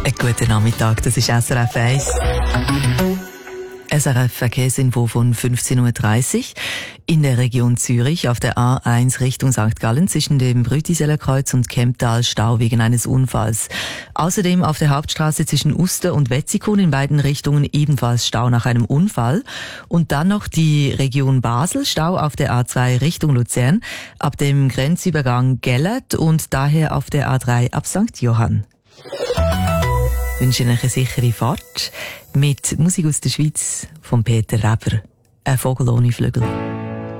Einen guten Nachmittag, das ist SRF 1. SRF Verkehrsinfo von 15.30 Uhr. In der Region Zürich auf der A1 Richtung St. Gallen zwischen dem Brütisellerkreuz und Kemptal Stau wegen eines Unfalls. Außerdem auf der Hauptstraße zwischen Uster und Wetzikon in beiden Richtungen ebenfalls Stau nach einem Unfall. Und dann noch die Region Basel, Stau auf der A2 Richtung Luzern, ab dem Grenzübergang Gellert und daher auf der A3 ab St. Johann. Ich wünsche Ihnen eine sichere Fahrt mit Musik aus der Schweiz von Peter Reber. Ein Vogel ohne Flügel.